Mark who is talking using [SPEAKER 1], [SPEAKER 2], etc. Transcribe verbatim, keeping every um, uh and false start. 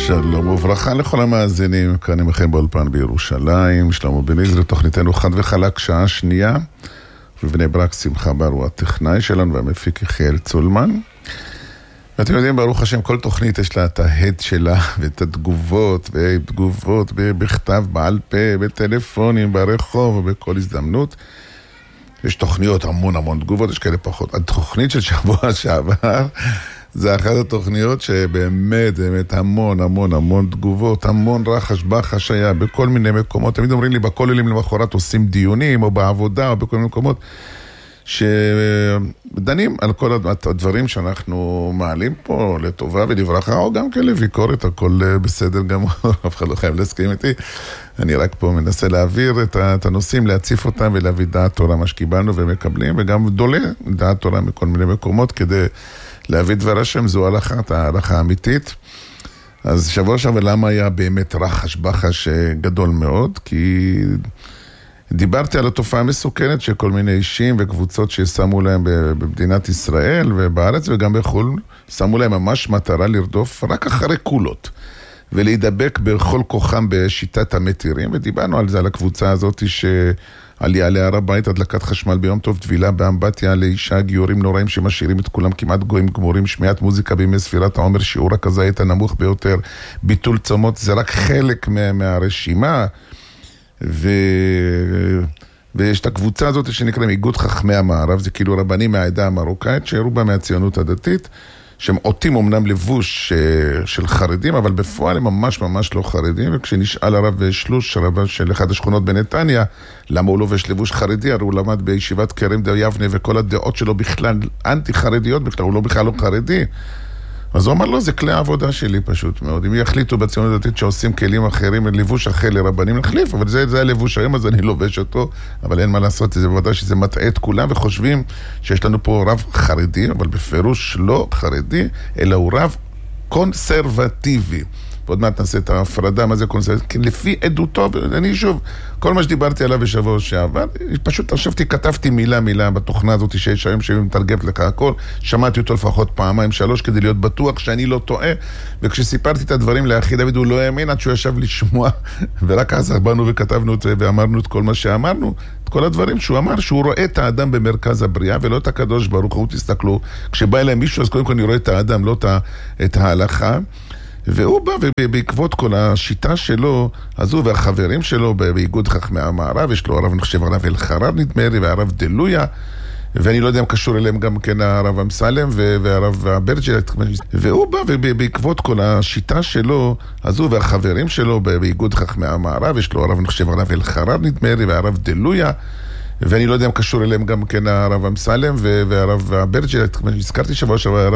[SPEAKER 1] שלום וברכה לכל המאזינים, כאן עמכם באולפן בירושלים, שלמה בניזרי, תוכניתנו חד וחלק שעה שנייה, ובני ברק שמחה בר הוא הטכנאי שלנו והמפיק יחיאל צולמן. ואתם יודעים, ברוך השם, כל תוכנית יש לה את ההד שלה ואת התגובות, ותגובות בכתב, בעל פה, בטלפונים, ברחוב ובכל הזדמנות. יש תוכניות, המון המון תגובות, יש כאלה פחות. התוכנית של שבוע שעבר זה אחת התוכניות שבאמת, באמת המון המון המון תגובות, המון רחש בחש היה בכל מיני מקומות. תמיד אומרים לי, בכוללים למחרת עושים דיונים, או בעבודה, או בכל מיני מקומות, שדנים על כל הדברים שאנחנו מעלים פה לטובה ולברכה, או גם כן לביקורת, הכל בסדר גמור, אף אחד לא חייב להסכים איתי. אני רק פה מנסה להעביר את הנושאים, להציף אותם ולהביא דעת תורה מה שקיבלנו ומקבלים, וגם דולה דעת תורה מכל מיני מקומות כדי להביא דבר השם, זו הלכה, ההלכה האמיתית. אז שבוע שעבר למה היה באמת רחש בחש גדול מאוד? כי דיברתי על התופעה המסוכנת של כל מיני אישים וקבוצות ששמו להם במדינת ישראל ובארץ וגם בחול, שמו להם ממש מטרה לרדוף רק אחרי קולות ולהידבק בכל כוחם בשיטת המתירים, ודיברנו על זה, על הקבוצה הזאת שעלייה להר הבית, הדלקת חשמל ביום טוב, טבילה באמבטיה לאישה, גיורים נוראים שמשאירים את כולם כמעט גויים גמורים, שמיעת מוזיקה בימי ספירת העומר, שיעור הכזית הנמוך ביותר, ביטול צומות, זה רק חלק מה, מהרשימה. ו... ויש את הקבוצה הזאת שנקראים איגוד חכמי המערב, זה כאילו רבנים מהעדה המרוקאית שרובה מהציונות הדתית, שהם עוטים אמנם לבוש של חרדים, אבל בפועל הם ממש ממש לא חרדים. וכשנשאל הרב שלוש, הרב של אחד השכונות בנתניה, למה הוא לובש לבוש חרדי? הרי הוא למד בישיבת כרם דה יבנה, וכל הדעות שלו בכלל אנטי חרדיות, בכלל הוא לא בכלל לא חרדי. אז הוא אמר לו, זה כלי העבודה שלי פשוט מאוד. אם יחליטו בציונות הדתית שעושים כלים אחרים, לבוש אחר לרבנים נחליף, אבל זה, זה הלבוש היום, אז אני לובש אותו, אבל אין מה לעשות, זה בוודאי שזה מטעה את כולם, וחושבים שיש לנו פה רב חרדי, אבל בפירוש לא חרדי, אלא הוא רב קונסרבטיבי. ועוד מעט נעשה את ההפרדה, מה זה קונסרבטיבי? לפי עדותו, אני שוב, כל מה שדיברתי עליו בשבוע שעבר, פשוט חשבתי, כתבתי מילה מילה בתוכנה הזאת שיש היום שמתרגמת לך הכל, שמעתי אותו לפחות פעמיים שלוש כדי להיות בטוח שאני לא טועה, וכשסיפרתי את הדברים לאחי דוד הוא לא האמין עד שהוא ישב לשמוע, ורק אז באנו וכתבנו ואמרנו את כל מה שאמרנו, את כל הדברים שהוא אמר, שהוא רואה את האדם במרכז הבריאה ולא את הקדוש ברוך הוא. תסתכלו, כשבא אליהם מישהו אז קודם כל אני רואה את האדם, לא את ההלכה. והוא בא ובעקבות כל השיטה שלו, אז הוא והחברים שלו באיגוד חכמי המערב, יש לו הרב נחשב הרב אלחרר נדמה לי, והרב דלויה, ואני לא יודע אם קשור אליהם גם כן הרב אמסלם והרב ברג'י, והוא בא ובעקבות כל השיטה שלו, אז הוא והחברים שלו באיגוד חכמי המערב, יש לו הרב נחשב הרב אלחרר נדמה לי, והרב דלויה, ואני לא יודע אם קשור אליהם גם כן הרב אמסלם והרב ברג'י, הזכרתי שבוע שעבר